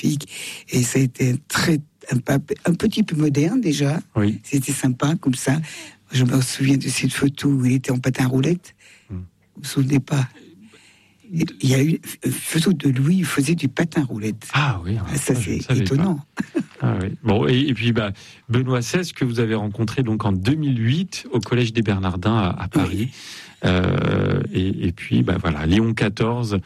magnifique. Et ça a été un petit peu moderne déjà. Oui. C'était sympa comme ça. Je me souviens de cette photo où il était en patin roulette. Vous vous souvenez pas? Il y a eu une photo de Louis, il faisait du patin roulette. Ah oui, ça c'est étonnant. Ah oui. Bon, et puis Benoît XVI, que vous avez rencontré donc en 2008 au Collège des Bernardins à Paris. Oui. Et puis voilà, Léon XIV,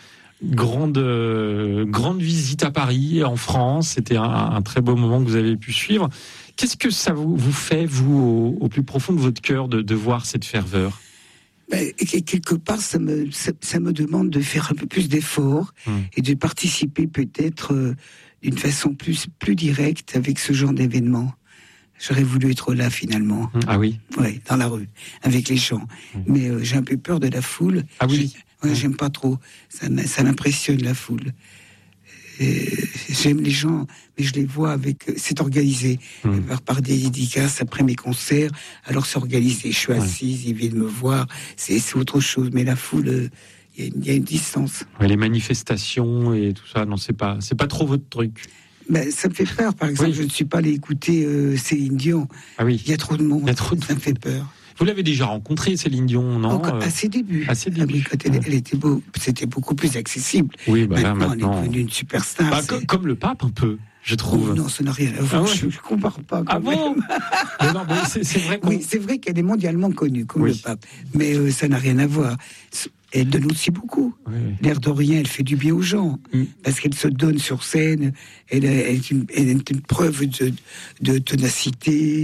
grande visite à Paris, en France. C'était un très beau moment que vous avez pu suivre. Qu'est-ce que ça vous fait, vous, au plus profond de votre cœur, de voir cette ferveur? Quelque part, ça me demande de faire un peu plus d'efforts et de participer peut-être d'une façon plus directe avec ce genre d'événement. J'aurais voulu être là finalement. Ah oui. Ouais, dans la rue, avec les gens. Mais j'ai un peu peur de la foule. Ah oui. J'aime pas trop. Ça m'impressionne la foule. J'aime les gens, mais je les vois c'est organisé par des dédicaces après mes concerts. Alors c'est organisé. Je suis assise, ils viennent me voir. C'est autre chose. Mais la foule, il y a une distance. Les manifestations et tout ça, non, c'est pas trop votre truc. Ça me fait peur. Par exemple, je ne suis pas allé écouter Céline Dion. Ah oui. Il y a trop de monde. Ça me fait peur. Vous l'avez déjà rencontrée, Céline Dion, non? À ses débuts. À ses débuts. Quand elle était c'était beaucoup plus accessible. Oui, maintenant, elle est devenue une superstar. Comme le pape, un peu, je trouve. Oh, non, ça n'a rien à voir. Je ne compare pas. Ah bon? Mais c'est vrai. Oui, c'est vrai qu'elle est mondialement connue, comme le pape. Mais ça n'a rien à voir. Elle donne aussi beaucoup. Oui. L'air de rien, elle fait du bien aux gens. Parce qu'elle se donne sur scène. Elle est une preuve de ténacité,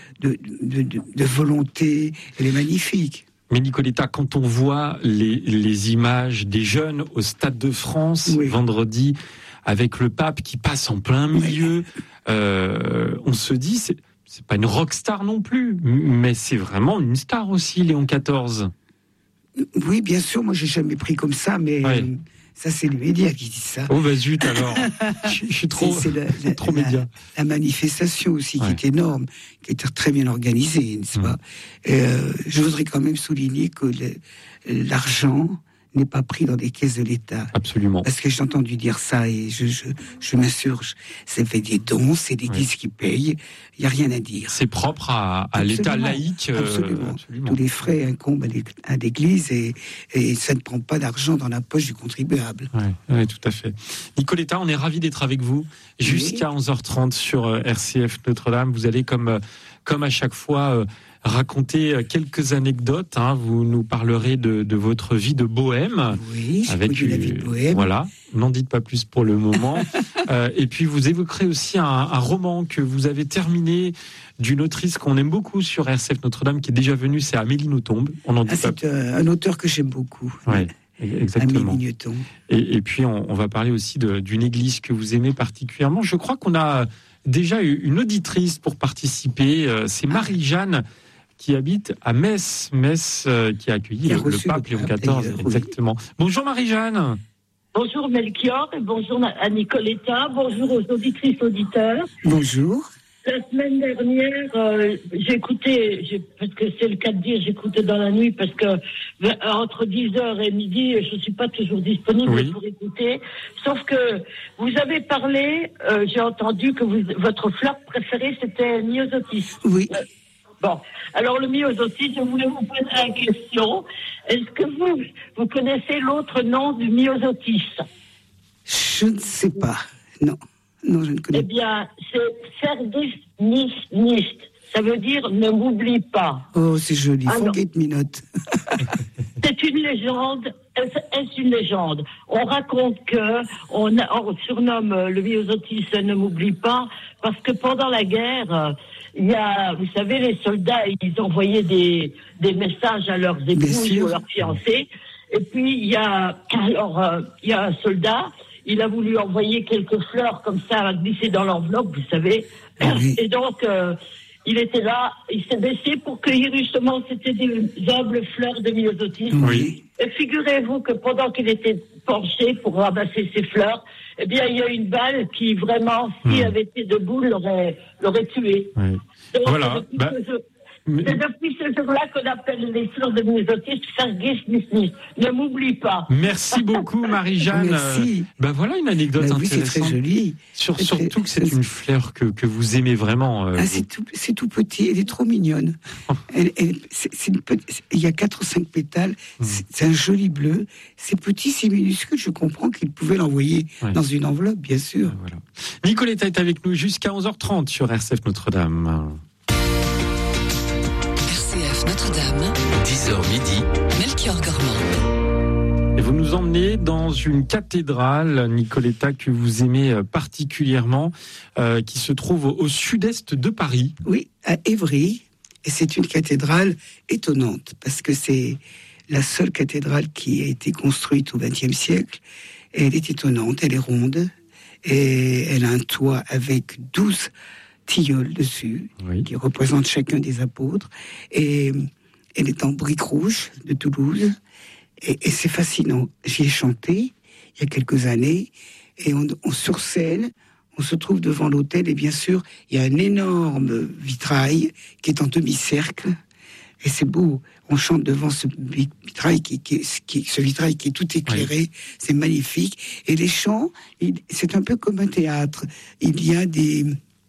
de volonté. Elle est magnifique. Mais Nicoletta, quand on voit les images des jeunes au Stade de France vendredi, avec le pape qui passe en plein milieu, on se dit, c'est pas une rockstar non plus, mais c'est vraiment une star aussi, Léon XIV. Oui, bien sûr, moi j'ai jamais pris comme ça, mais ça c'est les médias qui disent ça. Oh bah zut alors, je suis trop média. La manifestation aussi qui est énorme, qui est très bien organisée, n'est-ce pas? Je voudrais quand même souligner que l'argent n'est pas pris dans les caisses de l'État. Absolument. Parce que j'ai entendu dire ça et je m'insurge. C'est fait des dons, c'est l'Église qui paye. Il n'y a rien à dire. C'est propre à l'État laïque. Absolument. Tous les frais incombent à l'Église et ça ne prend pas d'argent dans la poche du contribuable. Oui, tout à fait. Nicoletta, on est ravis d'être avec vous jusqu'à 11h30 sur RCF Notre-Dame. Vous allez comme à chaque fois raconter quelques anecdotes. Vous nous parlerez de votre vie de bohème. Oui, avec la vie de bohème. Voilà, n'en dites pas plus pour le moment. Et puis vous évoquerez aussi un roman que vous avez terminé d'une autrice qu'on aime beaucoup sur RCF Notre-Dame, qui est déjà venue, c'est Amélie Nothomb. On en dit pas. C'est un auteur que j'aime beaucoup. Ouais. Exactement. Amélie Nothomb. Et puis on va parler aussi d'une église que vous aimez particulièrement. Je crois qu'on a déjà eu une auditrice pour participer. C'est Marie-Jeanne qui habite à Metz, qui a accueilli le pape Léon XIV. Exactement. Bonjour Marie-Jeanne. Bonjour Melchior et bonjour à Nicoletta. Bonjour aux auditrices, auditeurs. Bonjour. La semaine dernière, j'écoutais, parce que c'est le cas de dire, j'écoutais dans la nuit, parce que entre 10h et midi, je suis pas toujours disponible pour écouter. Sauf que vous avez parlé, j'ai entendu que votre fleur préférée, c'était le myosotis. Oui. Bon, alors le myosotis, je voulais vous poser la question. Est-ce que vous connaissez l'autre nom du myosotis? Je ne sais pas, non. Non, je ne connais pas. Eh bien, c'est Verdis nicht. Ça veut dire ne m'oublie pas. Oh, c'est joli. Forget me not. C'est une légende. Est-ce une légende? On raconte on surnomme le myosotis ne m'oublie pas parce que pendant la guerre, il y a, vous savez, les soldats, ils envoyaient des messages à leurs épouses ou à leurs fiancés. Et puis il y a un soldat. Il a voulu envoyer quelques fleurs comme ça à glisser dans l'enveloppe, vous savez. Oui. Et donc, il était là, il s'est baissé pour cueillir justement, c'était des humbles fleurs de myosotis. Oui. Et figurez-vous que pendant qu'il était penché pour ramasser ces fleurs, eh bien, il y a une balle qui vraiment, s'il avait été debout, l'aurait tué. Oui. Donc, voilà. C'est depuis ce jour-là qu'on appelle les fleurs de myosotis Fergie Smith. Ne m'oublie pas. Merci beaucoup, Marie-Jeanne. Merci. Ben voilà une anecdote oui, intéressante. c'est très joli. Surtout que c'est une fleur que vous aimez vraiment. C'est tout petit, elle est trop mignonne. Il y a 4 ou 5 pétales, c'est un joli bleu. C'est petit, c'est minuscule, je comprends qu'il pouvait l'envoyer dans une enveloppe, bien sûr. Voilà. Nicoletta est avec nous jusqu'à 11h30 sur RCF Notre-Dame. RCF Notre-Dame, 10h midi, Melchior Gormand. Et vous nous emmenez dans une cathédrale, Nicoletta, que vous aimez particulièrement, qui se trouve au sud-est de Paris. Oui, à Évry. Et c'est une cathédrale étonnante, parce que c'est la seule cathédrale qui a été construite au XXe siècle. Et elle est étonnante, elle est ronde, et elle a un toit avec 12 tilleuls dessus, qui représentent chacun des apôtres. Et elle est en briques rouges de Toulouse. Et c'est fascinant. J'y ai chanté il y a quelques années. Et on sur scène, on se trouve devant l'autel. Et bien sûr, il y a un énorme vitrail qui est en demi-cercle. Et c'est beau. On chante devant ce vitrail ce vitrail qui est tout éclairé. Oui. C'est magnifique. Et les chants, c'est un peu comme un théâtre. Il y a des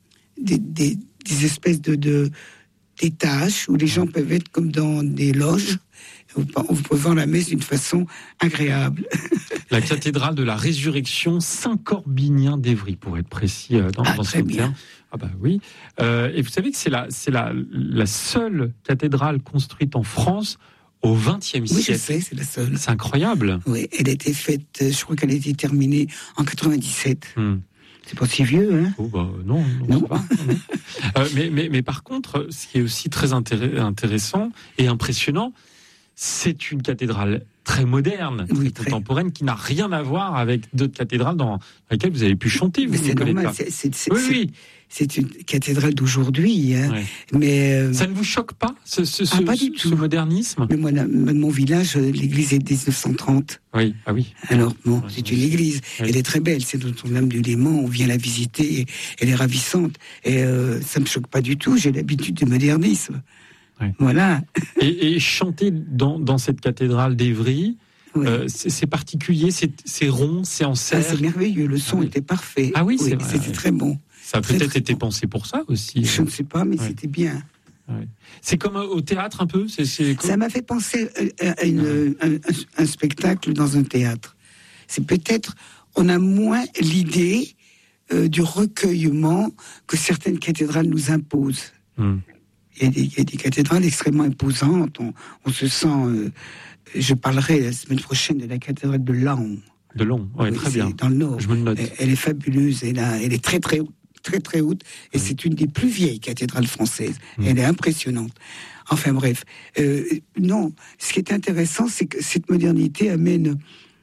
espèces d'étages où les gens peuvent être comme dans des loges. Vous pouvez voir la messe d'une façon agréable. La cathédrale de la Résurrection Saint-Corbinien d'Évry, pour être précis dans ce terme. Ah bah oui. Et vous savez que c'est la seule cathédrale construite en France au XXe siècle. Oui, je sais, c'est la seule. C'est incroyable. Oui, elle a été faite, je crois qu'elle a été terminée en 97. C'est pas si vieux, hein? Oh bah non. Pas. Mais par contre, ce qui est aussi très intéressant et impressionnant, c'est une cathédrale très moderne, très contemporaine, qui n'a rien à voir avec d'autres cathédrales dans lesquelles vous avez pu chanter. Vous, c'est normal, c'est une cathédrale d'aujourd'hui. Hein. Mais ça ne vous choque pas, pas du tout. Ce modernisme? Mais moi, mon village, l'église est de 1930. Oui, ah oui. Alors, bon, c'est une église. Oui. Elle est très belle, c'est Notre-Dame du Léman, on vient la visiter, elle est ravissante. Et ça ne me choque pas du tout, j'ai l'habitude du modernisme. Oui. Voilà. Et chanter dans cette cathédrale d'Évry, c'est particulier, c'est rond, c'est en serre. C'est merveilleux, le son était parfait. Ah oui, c'est vrai. C'était très bon. Ça a peut-être été pensé pour ça aussi. Je ne sais pas, mais c'était bien. C'est comme au théâtre un peu. Ça m'a fait penser à un spectacle dans un théâtre. C'est peut-être, on a moins l'idée du recueillement que certaines cathédrales nous imposent. Il y a des cathédrales extrêmement imposantes. On se sent. Je parlerai la semaine prochaine de la cathédrale de Laon. De Laon, oui, très bien. Dans le Nord. Je me le note. Elle est fabuleuse. Elle est très très haute. Très très haute, et c'est une des plus vieilles cathédrales françaises. Elle est impressionnante. Enfin bref, non, ce qui est intéressant, c'est que cette modernité amène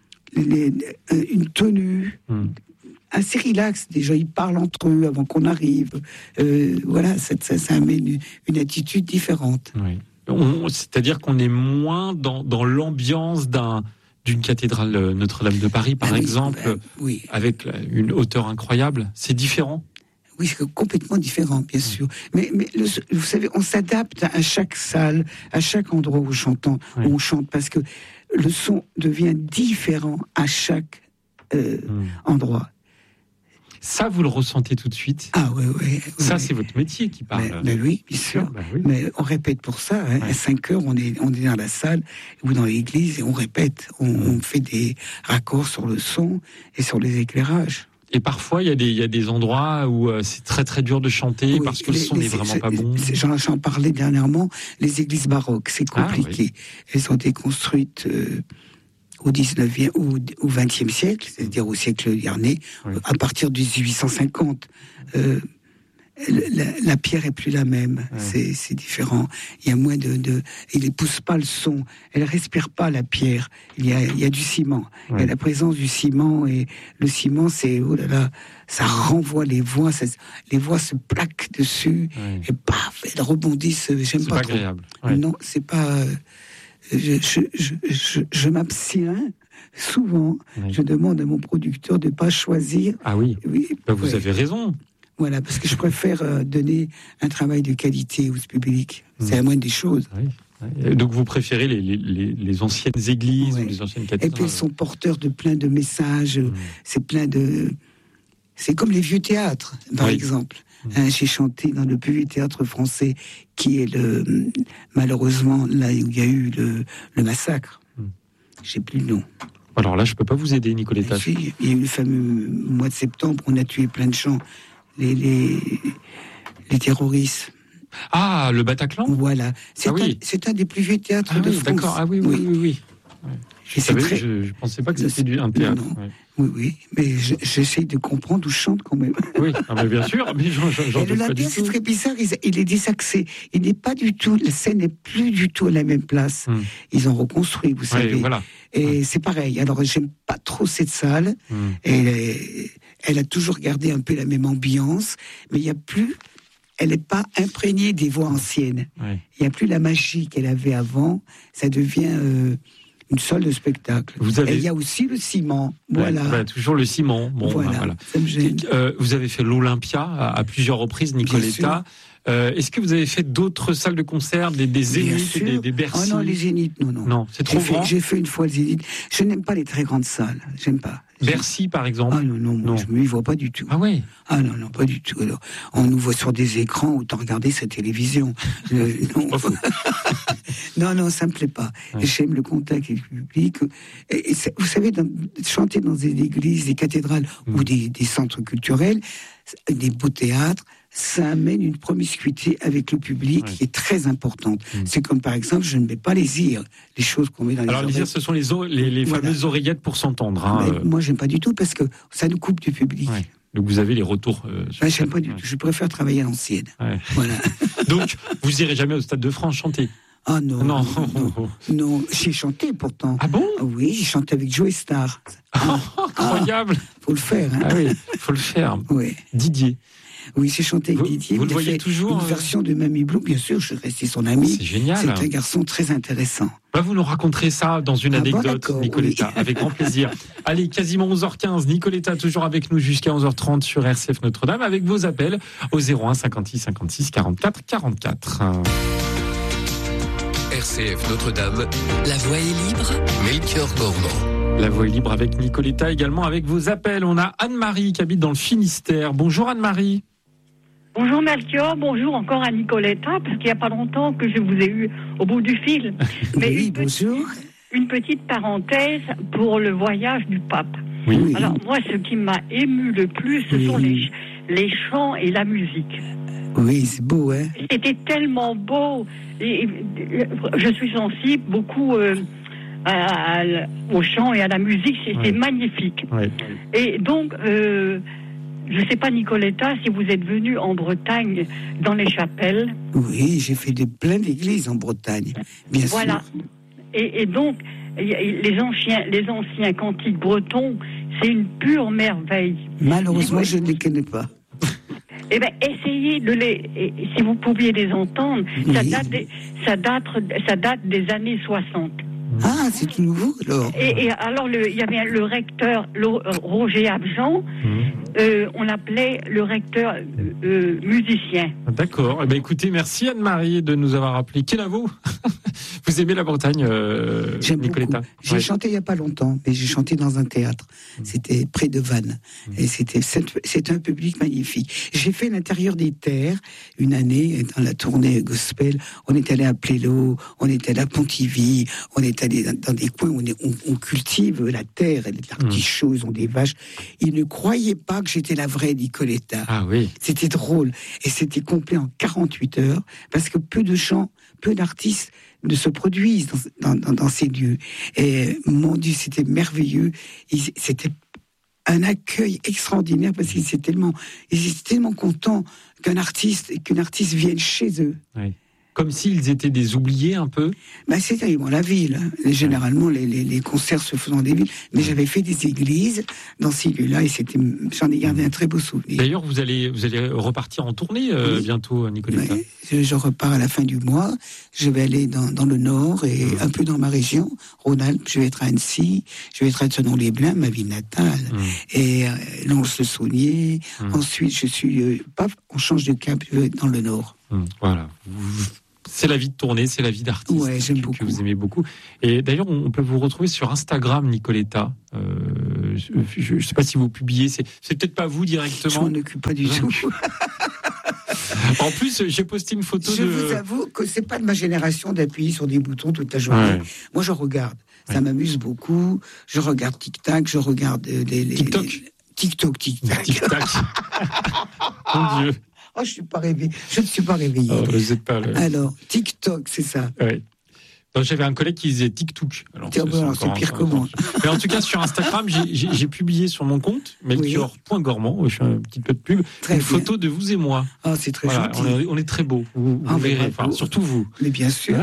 une tenue assez relaxe. Les gens, ils parlent entre eux avant qu'on arrive. Voilà, ça amène une attitude différente. Oui. C'est-à-dire qu'on est moins dans l'ambiance d'une cathédrale Notre-Dame de Paris, par exemple, avec une hauteur incroyable. C'est différent. Oui, c'est complètement différent, bien sûr. Mais vous savez, on s'adapte à chaque salle, à chaque endroit où on chante, parce que le son devient différent à chaque endroit. Ça, vous le ressentez tout de suite? Ah oui. Ça, c'est votre métier qui parle. Mais oui, bien sûr. Oui. Mais on répète pour ça. Hein. À 5 heures, on est dans la salle ou dans l'église et on répète. On fait des raccords sur le son et sur les éclairages. Et parfois, il y a des endroits où c'est très très dur de chanter parce que le son n'est vraiment pas bon. J'en parlais dernièrement, les églises baroques, c'est compliqué. Elles ont été construites au 19e ou au 20e siècle, c'est-à-dire au siècle dernier, à partir de 1850. La pierre est plus la même, c'est différent. Il y a moins il ne pousse pas le son, elle respire pas la pierre. Il y a du ciment, il y a la présence du ciment et le ciment, c'est oh là là, ça renvoie les voix, les voix se plaquent dessus et paf, elles rebondissent. J'aime pas trop. Agréable. Non, c'est pas. Je m'abstiens. Souvent, je demande à mon producteur de pas choisir. Ah oui. Vous avez raison. Voilà, parce que je préfère donner un travail de qualité au public. C'est la moindre des choses. Oui. Donc vous préférez les anciennes églises ou les anciennes cathédrales. Et puis ils sont porteurs de plein de messages. C'est comme les vieux théâtres, par exemple. J'ai chanté dans le plus vieux théâtre français, qui est malheureusement là où il y a eu le massacre. J'ai plus le nom. Alors là, je peux pas vous aider, Nicoletta. Il y a eu le fameux mois de septembre, on a tué plein de gens, les terroristes. Ah, le Bataclan. Voilà. C'est un des plus vieux théâtres de France. D'accord. Ah oui. Je pensais pas que c'était un théâtre. Non. Oui, mais j'essaye de comprendre où je chante quand même. Oui, mais bien sûr, mais j'en le latin, c'est très bizarre, il est désaxé. Il n'est pas du tout, la scène n'est plus du tout à la même place. Ils ont reconstruit, vous savez. Voilà. Et c'est pareil. Alors, j'aime pas trop cette salle. Elle a toujours gardé un peu la même ambiance, mais il n'y a plus... Elle n'est pas imprégnée des voix anciennes. Il n'y a plus la magie qu'elle avait avant. Ça devient une salle de spectacle. Et il y a aussi le ciment. Voilà. Toujours le ciment. Bon, voilà. Ça me gêne. Vous avez fait l'Olympia à plusieurs reprises, Nicoletta. Est-ce que vous avez fait d'autres salles de concert, des Zéniths, des Bercy? Oh non, les Zéniths, non. Non, c'est trop grand. J'ai fait une fois le Zénith. Je n'aime pas les très grandes salles. J'aime pas. Bercy, par exemple. Ah non. Je ne m'y vois pas du tout. Ah oui. Ah non, pas du tout. Alors, on nous voit sur des écrans, autant regarder sa télévision. Non, ça me plaît pas. Ouais. J'aime le contact avec le public. Et vous savez, chanter dans des églises, des cathédrales ou des centres culturels, des beaux théâtres, ça amène une promiscuité avec le public qui est très importante. C'est comme, par exemple, je ne mets pas les ears, les choses qu'on met dans les oreilles. Alors, les ears, ce sont les fameuses oreillettes pour s'entendre. Moi, j'aime pas du tout parce que ça nous coupe du public. Ouais. Donc, vous avez les retours... j'aime pas du tout. Je préfère travailler à l'ancienne. Ouais. Voilà. Donc, vous irez jamais au Stade de France chanter? Ah non. Non, j'ai chanté pourtant. Ah bon? Oui, j'ai chanté avec Joe Star. Incroyable. Faut le faire. Hein. Ah oui, faut le faire. Oui. Didier. Oui, j'ai chanté avec Didier. Vous le voyez toujours une version de Mamie Blue, bien sûr, je suis resté son ami. C'est génial. C'est un garçon très intéressant. Vous nous raconterez ça dans une anecdote, Nicoletta, avec grand plaisir. Allez, quasiment 11h15, Nicoletta toujours avec nous jusqu'à 11h30 sur RCF Notre-Dame, avec vos appels au 01 56 56 44 44. RCF Notre-Dame, la voix est libre, Melchior Gormand. La voix est libre avec Nicoletta, également avec vos appels. On a Anne-Marie qui habite dans le Finistère. Bonjour Anne-Marie. Bonjour Melchior, bonjour encore à Nicoletta, parce qu'il n'y a pas longtemps que je vous ai eu au bout du fil. Mais oui, bonjour. Une petite parenthèse pour le voyage du pape. Oui. Alors moi, ce qui m'a ému le plus, ce sont les chants et la musique. Oui, c'est beau, hein. C'était tellement beau. Et je suis sensible beaucoup au chant et à la musique. C'est magnifique. Ouais. Et donc... je ne sais pas, Nicoletta, si vous êtes venue en Bretagne, dans les chapelles. Oui, j'ai fait plein d'églises en Bretagne, bien sûr. Voilà. Et donc, les anciens cantiques bretons, c'est une pure merveille. Malheureusement, je ne les connais pas. Eh bien, essayez de si vous pouviez les entendre, ça date des années 60. Ah, c'est tout nouveau, alors. Et alors, il y avait le recteur, Roger Abjean, on l'appelait le recteur musicien. D'accord. Écoutez, merci Anne-Marie de nous avoir appelé. Quel avoue. Vous aimez la Bretagne, J'aime Nicoletta? Beaucoup. J'ai chanté il n'y a pas longtemps, mais j'ai chanté dans un théâtre. C'était près de Vannes. Et c'est un public magnifique. J'ai fait l'intérieur des terres une année dans la tournée gospel. On est allé à Plélo, on est allé à Pontivy, on est allé dans des coins où on cultive la terre, et les artichauts, ils ont des vaches. Ils ne croyaient pas que j'étais la vraie Nicoletta. Ah oui. C'était drôle. Et c'était complet en 48 heures, parce que peu de chants, peu d'artistes ne se produisent dans ces lieux. Et mon Dieu, c'était merveilleux. C'était un accueil extraordinaire parce qu'ils étaient tellement contents qu'un artiste vienne chez eux. Oui. comme s'ils étaient des oubliés un peu. C'était la ville. Généralement, les concerts se font dans des villes. Mais j'avais fait des églises dans ces lieux-là et j'en ai gardé un très beau souvenir. D'ailleurs, vous allez repartir en tournée bientôt, Nicoletta. Oui, je repars à la fin du mois. Je vais aller dans le Nord et un peu dans ma région, Rhône-Alpes. Je vais être à Annecy, je vais être à Thonon-les-Bains, ma ville natale, et Lons-le-Saunier. Ensuite, on change de cap, je vais être dans le Nord. Voilà. C'est la vie de tournée, c'est la vie d'artiste que vous aimez beaucoup. Et d'ailleurs, on peut vous retrouver sur Instagram, Nicoletta. Je ne sais pas si vous publiez, c'est peut-être pas vous directement. Je m'en occupe pas du tout. En plus, j'ai posté une photo Je vous avoue que c'est pas de ma génération d'appuyer sur des boutons toute la journée. Ouais. Moi, je regarde. Ça m'amuse beaucoup. Je regarde TikTok, je regarde TikTok. TikTok. Mon Dieu. Oh, je ne suis pas réveillé. Oh, vous êtes pas Alors, TikTok, c'est ça. Oui. Donc, j'avais un collègue qui disait TikTok. Alors, c'est pire que moi. Mais en tout cas, sur Instagram, j'ai publié sur mon compte, melchior.gourmand, je fais un petit peu de pub, une photo de vous et moi. Ah, c'est très gentil. On est très beaux. Vous verrez, surtout vous. Mais bien sûr.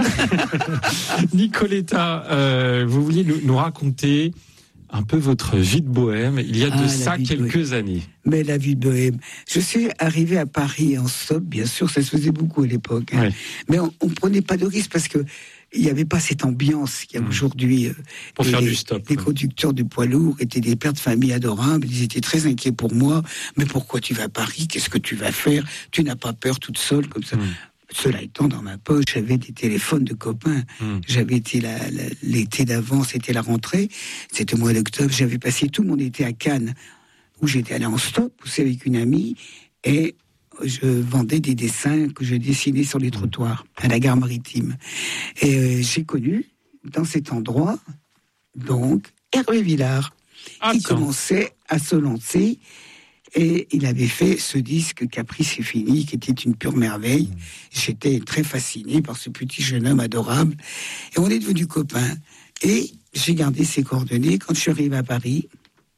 Nicoletta, vous vouliez nous raconter un peu votre vie de bohème, il y a de ça quelques années. Mais la vie de bohème. Je suis arrivé à Paris en stop, bien sûr, ça se faisait beaucoup à l'époque. Hein. Ouais. Mais on ne prenait pas de risque parce que il n'y avait pas cette ambiance qu'il y a aujourd'hui. Pour faire du stop. Les conducteurs de poids lourds étaient des pères de famille adorables, ils étaient très inquiets pour moi. Mais pourquoi tu vas à Paris? Qu'est-ce que tu vas faire? Tu n'as pas peur toute seule comme ça? Cela étant, dans ma poche, j'avais des téléphones de copains. J'avais été l'été d'avant, c'était la rentrée, c'était au mois d'octobre. J'avais passé tout mon été à Cannes, où j'étais allé en stop, aussi avec une amie, et je vendais des dessins que je dessinais sur les trottoirs, à la gare maritime. Et j'ai connu, dans cet endroit, donc, Hervé Villard, qui commençait à se lancer. Et il avait fait ce disque Capri c'est fini, qui était une pure merveille. J'étais très fasciné par ce petit jeune homme adorable. Et on est devenus copains. Et j'ai gardé ses coordonnées. Quand je suis arrivé à Paris,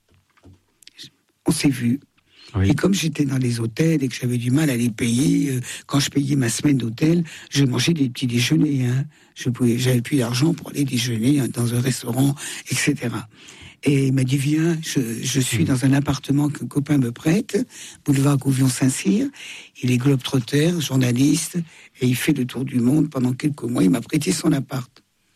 on s'est vus. Oui. Et comme j'étais dans les hôtels et que j'avais du mal à les payer, quand je payais ma semaine d'hôtel, je mangeais des petits déjeuners. Hein. J'avais plus d'argent pour aller déjeuner dans un restaurant, etc. Et il m'a dit, viens, je suis dans un appartement qu'un copain me prête, boulevard Gouvion-Saint-Cyr. Il est globe-trotter, journaliste, et il fait le tour du monde pendant quelques mois. Il m'a prêté son appart.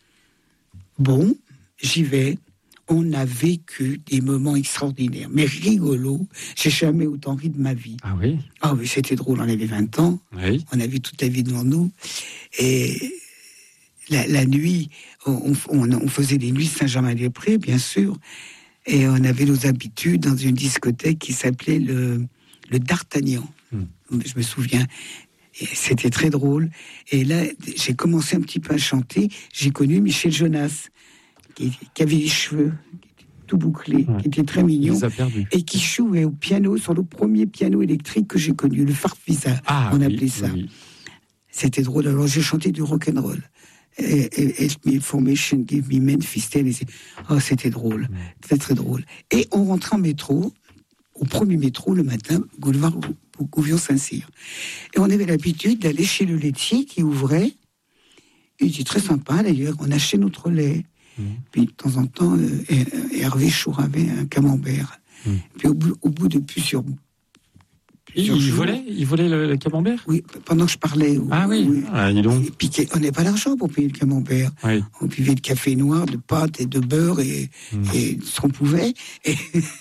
Bon, j'y vais. On a vécu des moments extraordinaires, mais rigolos. J'ai jamais autant ri de ma vie. Ah oui? Ah oui, c'était drôle. On avait 20 ans. Oui. On avait toute la vie devant nous. Et la nuit, on faisait des nuits Saint-Germain-des-Prés, bien sûr, et on avait nos habitudes dans une discothèque qui s'appelait le D'Artagnan. Je me souviens. Et c'était très drôle. Et là, j'ai commencé un petit peu à chanter. J'ai connu Michel Jonas, qui avait les cheveux, qui était tout bouclé, qui était très mignon, et qui jouait au piano sur le premier piano électrique que j'ai connu, le Farfisa, on appelait ça. Oui. C'était drôle. Alors j'ai chanté du rock'n'roll. Help me information, give me Memphis Tennessee. Oh, c'était drôle, très très drôle. Et on rentrait en métro, au premier métro le matin, boulevard Gouvion-Saint-Cyr. Et on avait l'habitude d'aller chez le laitier qui ouvrait. Il était très sympa d'ailleurs, on achetait notre lait. Puis de temps en temps, Hervé chouravait un camembert. Puis au bout de plusieurs il volait le camembert? Oui, pendant que je parlais. Ah oui. Ah, dis donc. Et puis, on n'avait pas d'argent pour payer le camembert. Oui. On buvait de café noir, de pâtes et de beurre et ce qu'on pouvait. Et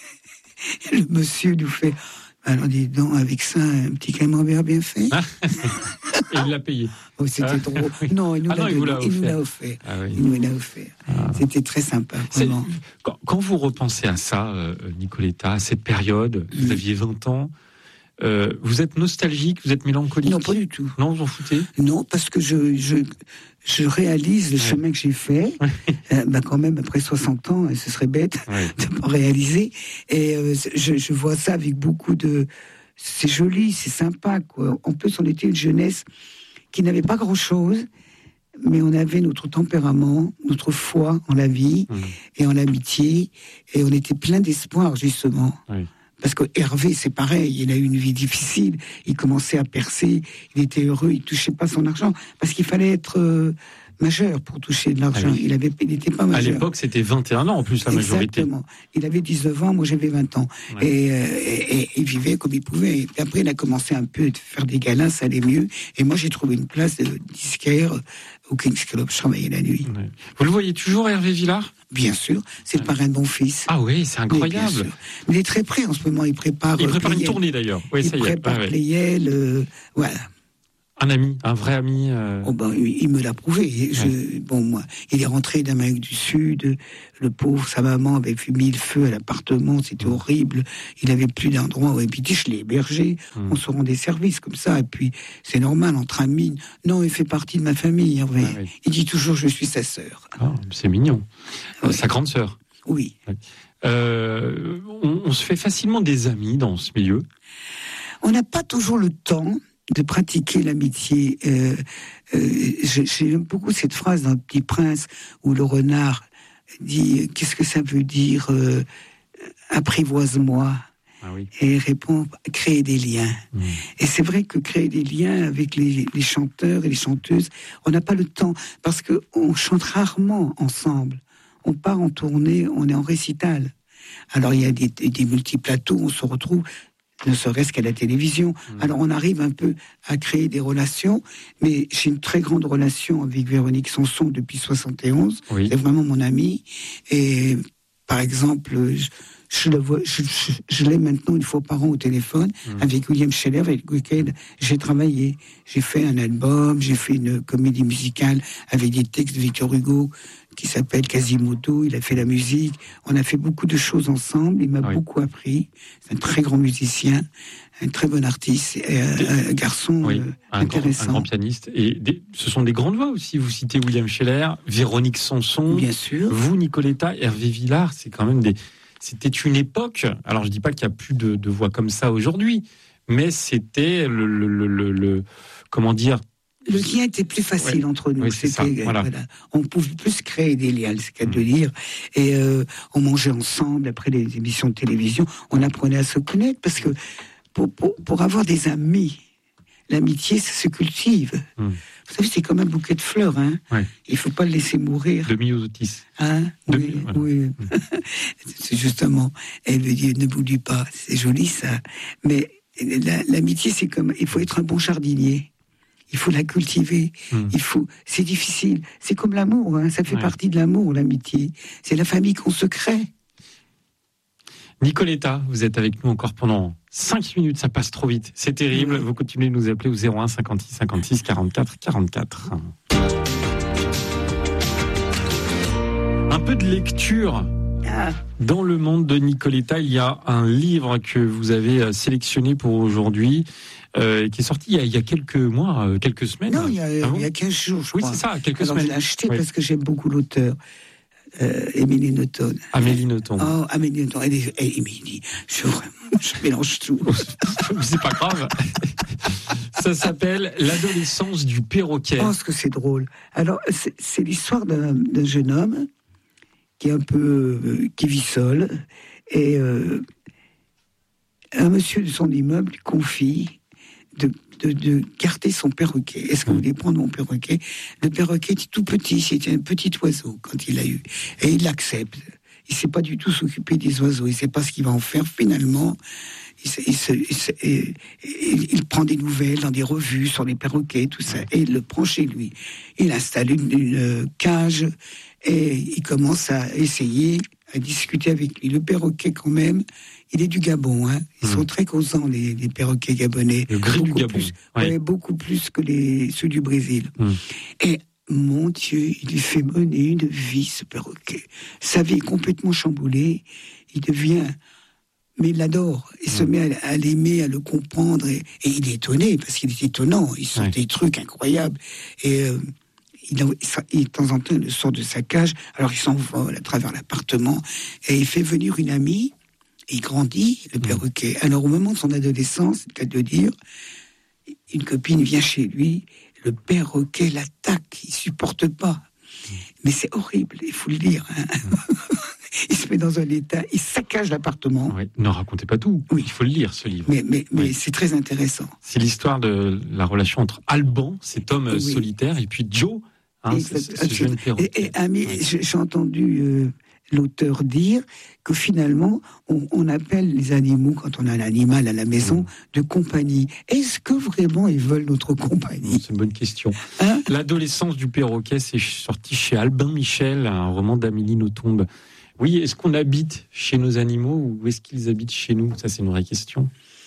le monsieur nous fait, alors dis donc, avec ça, un petit camembert bien fait. Et il l'a payé. Oh, c'était drôle. Non, il nous l'a offert. Ah, oui. Il nous l'a offert. C'était très sympa, vraiment. Quand vous repensez à ça, Nicoletta, à cette période, vous aviez 20 ans, vous êtes nostalgique, vous êtes mélancolique? Non, pas du tout. Non, vous en foutez? Non, parce que je réalise le chemin que j'ai fait, quand même après 60 ans, ce serait bête de ne pas réaliser. Et je vois ça avec beaucoup de... C'est joli, c'est sympa, quoi. En plus, on était une jeunesse qui n'avait pas grand-chose, mais on avait notre tempérament, notre foi en la vie et en l'amitié, et on était plein d'espoir, justement. Parce que Hervé, c'est pareil, il a eu une vie difficile, il commençait à percer, il était heureux, il touchait pas son argent, parce qu'il fallait être majeur pour toucher de l'argent. Ah oui. Il n'était pas majeur. À l'époque, c'était 21 ans en plus, la majorité. Exactement. Il avait 19 ans, moi j'avais 20 ans. Ouais. Et il vivait comme il pouvait. Et après, il a commencé un peu à faire des galins, ça allait mieux. Et moi, j'ai trouvé une place de disquaire au King's Club. Je travaillais la nuit. Ouais. Vous le voyez toujours, Hervé Villard ? Bien sûr, c'est le parrain de mon fils. Ah oui, c'est incroyable. Mais il est très prêt en ce moment. Il prépare une Playel. tournée d'ailleurs. Oui, il ça y est. prépare Playel. Voilà. Un ami, un vrai ami. Oh ben, il me l'a prouvé. Moi, il est rentré d'Amérique du Sud. Le pauvre, sa maman avait mis le feu à l'appartement. C'était horrible. Il avait plus d'endroit où habiter. Je l'ai hébergé. On se rendait service comme ça. Et puis, c'est normal entre amis. Non, il fait partie de ma famille, Hervé. Oui. Il dit toujours, je suis sa sœur. Oh, c'est mignon. Oui. Sa grande sœur. Oui. On se fait facilement des amis dans ce milieu. On n'a pas toujours le temps de pratiquer l'amitié. J'aime beaucoup cette phrase dans Le Petit Prince où le renard dit « Qu'est-ce que ça veut dire apprivoise-moi » oui. Et il répond « Créer des liens ». Et c'est vrai que créer des liens avec les chanteurs et les chanteuses, on n'a pas le temps parce qu'on chante rarement ensemble. On part en tournée, on est en récital. Alors il y a des multiplateaux, on se retrouve ne serait-ce qu'à la télévision. Alors on arrive un peu à créer des relations, mais j'ai une très grande relation avec Véronique Sanson depuis 71. Oui. C'est vraiment mon amie. Et par exemple, je l'ai maintenant une fois par an au téléphone avec William Scheller, avec lequel j'ai travaillé. J'ai fait un album, j'ai fait une comédie musicale avec des textes de Victor Hugo qui s'appelle Quasimodo. Il a fait la musique. On a fait beaucoup de choses ensemble. Il m'a beaucoup appris. C'est un très grand musicien, un très bon artiste, un garçon intéressant. Un grand pianiste. Et ce sont des grandes voix aussi. Vous citez William Scheller, Véronique Sanson. Bien sûr. Vous, Nicoletta, Hervé Villard, c'est quand même C'était une époque. Alors, je dis pas qu'il n'y a plus de voix comme ça aujourd'hui, mais c'était comment dire. Le lien était plus facile entre nous. Oui, c'est ça, voilà. On pouvait plus créer des liens, c'est qu'à de dire. Et on mangeait ensemble après les émissions de télévision. On apprenait à se connaître parce que pour avoir des amis, l'amitié, ça se cultive. Vous savez, c'est comme un bouquet de fleurs. Hein. Ouais. Il ne faut pas le laisser mourir. De myosotis. Hein? Oui, voilà. Oui. C'est justement. Elle veut dire, ne bouge pas. C'est joli, ça. Mais l'amitié, c'est comme. Il faut être un bon jardinier. Il faut la cultiver. C'est difficile. C'est comme l'amour. Hein. Ça fait partie de l'amour, l'amitié. C'est la famille qu'on se crée. Nicoletta, vous êtes avec nous encore pendant 5 minutes, ça passe trop vite. C'est terrible. Vous continuez de nous appeler au 01 56 56 44 44. Un peu de lecture. Dans le monde de Nicoletta, il y a un livre que vous avez sélectionné pour aujourd'hui. Qui est sorti il y a quelques mois, quelques semaines. Non, il y a 15 jours, je crois. Oui, c'est ça, quelques semaines. Je l'ai acheté parce que j'aime beaucoup l'auteur, Émilie Nothomb. Amélie Nothomb. Oh, Amélie Nothomb. Émilie, je mélange tout. C'est pas grave. Ça s'appelle L'adolescence du perroquet. Je pense que c'est drôle. Alors, c'est l'histoire d'un jeune homme qui est un peu... qui vit seul. Et un monsieur de son immeuble lui confie de garder son perroquet. Est-ce que vous voulez prendre mon perroquet? Le perroquet était tout petit, c'était un petit oiseau quand il l'a eu. Et il l'accepte. Il ne sait pas du tout s'occuper des oiseaux, il ne sait pas ce qu'il va en faire. Finalement, il prend des nouvelles dans des revues sur les perroquets, tout ça, et il le prend chez lui. Il installe une cage et il commence à essayer, à discuter avec lui. Le perroquet, quand même, il est du Gabon, hein. Ils sont très causants, les perroquets gabonais. Le gris du Gabon. Beaucoup plus que ceux du Brésil. Et mon Dieu, il lui fait mener une vie, ce perroquet. Sa vie est complètement chamboulée. Il devient... Mais il l'adore. Il se met à l'aimer, à le comprendre. Et il est étonné, parce qu'il est étonnant. Il sort des trucs incroyables. Et... de temps en temps, il sort de sa cage. Alors, il s'envole à travers l'appartement. Et il fait venir une amie. Il grandit, le perroquet. Alors, au moment de son adolescence, c'est le cas de dire, une copine vient chez lui, le perroquet l'attaque, il supporte pas. Mais c'est horrible, il faut le dire. Hein. il se met dans un état, il saccage l'appartement. Oui. Ne racontez pas tout. Oui. Il faut le lire, ce livre. Mais c'est très intéressant. C'est l'histoire de la relation entre Alban, cet homme solitaire, et puis Joe, ce jeune perroquet. Et j'ai entendu l'auteur dire que finalement, on appelle les animaux, quand on a un animal à la maison, de compagnie. Est-ce que vraiment ils veulent notre compagnie ? C'est une bonne question. L'adolescence du perroquet, c'est sorti chez Albin Michel, un roman d'Amélie Nothomb. Oui, est-ce qu'on habite chez nos animaux ou est-ce qu'ils habitent chez nous ? Ça, c'est une vraie question.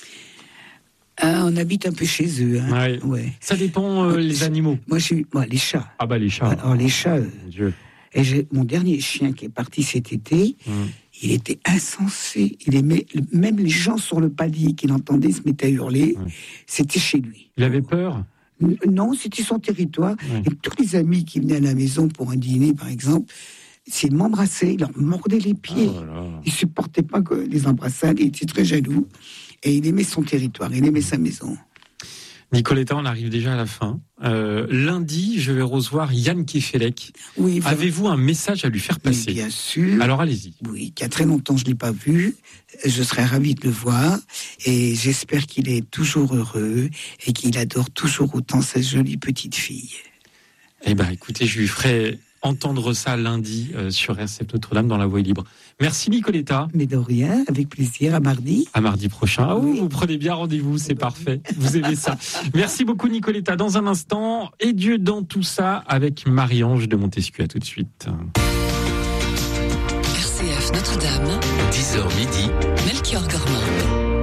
On habite un peu chez eux. Ouais. Ça dépend les animaux. Moi, les chats. Ah bah les chats. Alors les chats. Mon Dieu. Et mon dernier chien qui est parti cet été, il était insensé. Il aimait même les gens sur le palier qu'il entendait se mettre à hurler. C'était chez lui. Il avait peur ? Non, c'était son territoire. Et tous les amis qui venaient à la maison pour un dîner, par exemple, s'ils m'embrassaient, il leur mordait les pieds. Il supportait pas que les embrassades. Il était très jaloux. Et il aimait son territoire, il aimait sa maison. Nicoletta, on arrive déjà à la fin. Lundi, je vais recevoir Yann Kefelec. Oui, avez-vous un message à lui faire passer ? Oui, bien sûr. Alors allez-y. Oui, qu'il y a très longtemps je ne l'ai pas vu. Je serais ravie de le voir. Et j'espère qu'il est toujours heureux et qu'il adore toujours autant sa jolie petite fille. Eh bien, écoutez, je lui ferai entendre ça lundi sur RCF Notre-Dame dans La Voix est libre. Merci Nicoletta. Mais de rien, avec plaisir, à mardi. À mardi prochain. Oui. Vous prenez bien rendez-vous, c'est parfait. Vous aimez ça. Merci beaucoup Nicoletta. Dans un instant, et Dieu dans tout ça avec Marie-Ange de Montesquieu. À tout de suite. RCF Notre-Dame, 10h midi, Melchior Gormand.